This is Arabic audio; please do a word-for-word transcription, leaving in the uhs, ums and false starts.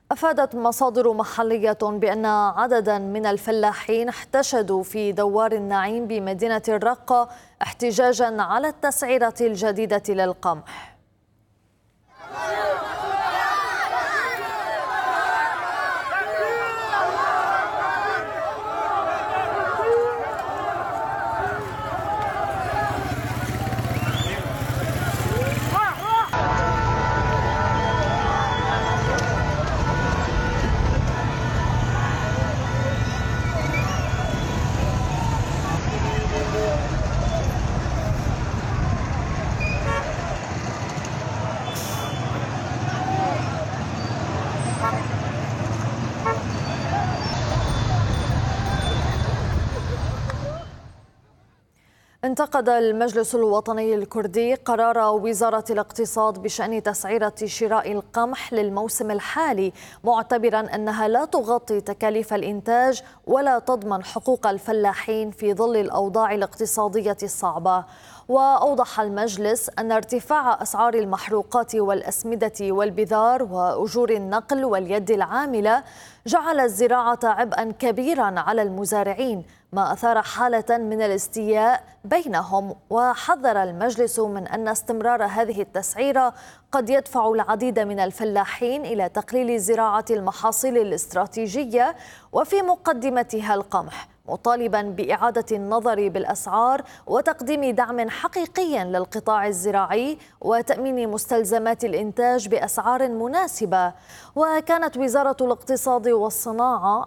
أفادت مصادر محلية بأن عددا من الفلاحين احتشدوا في دوار النعيم بمدينة الرقة احتجاجا على التسعيرة الجديدة للقمح. انتقد المجلس الوطني الكردي قرار وزارة الاقتصاد بشأن تسعيرة شراء القمح للموسم الحالي، معتبرا أنها لا تغطي تكاليف الإنتاج ولا تضمن حقوق الفلاحين في ظل الأوضاع الاقتصادية الصعبة. وأوضح المجلس أن ارتفاع أسعار المحروقات والأسمدة والبذار وأجور النقل واليد العاملة جعل الزراعة عبئا كبيرا على المزارعين، ما أثار حالة من الاستياء بينهم. وحذر المجلس من أن استمرار هذه التسعيرة قد يدفع العديد من الفلاحين إلى تقليل زراعة المحاصيل الاستراتيجية وفي مقدمتها القمح، مطالبا بإعادة النظر بالأسعار وتقديم دعم حقيقي للقطاع الزراعي وتأمين مستلزمات الإنتاج بأسعار مناسبة. وكانت وزارة الاقتصاد والصناعة